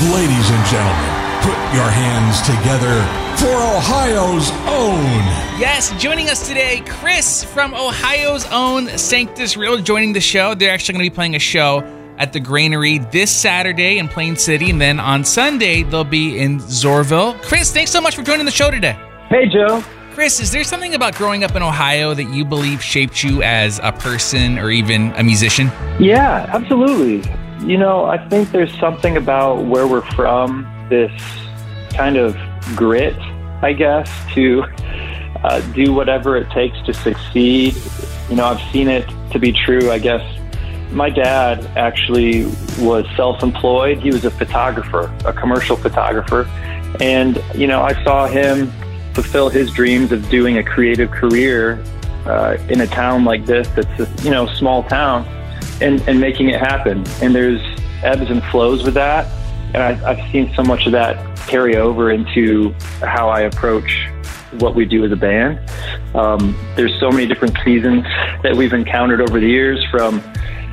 Ladies and gentlemen, put your hands together for Ohio's own. Yes, joining us today, Chris from Ohio's own Sanctus Real joining the show. They're actually going to be playing a show at the Granary this Saturday in Plain City, and then on Sunday they'll be in Zorville. Chris, thanks so much for joining the show today. Hey, Joe. Chris, is there something about growing up in Ohio that you believe shaped you as a person or even a musician? Yeah, absolutely. You know, I think there's something about where we're from, this kind of grit, I guess, to do whatever it takes to succeed. You know, I've seen it to be true, I guess. My dad actually was self-employed. He was a photographer, a commercial photographer. And, you know, I saw him fulfill his dreams of doing a creative career in a town like this that's a, you know, small town. And making it happen. And there's ebbs and flows with that. And I've seen so much of that carry over into how I approach what we do as a band. There's so many different seasons that we've encountered over the years, from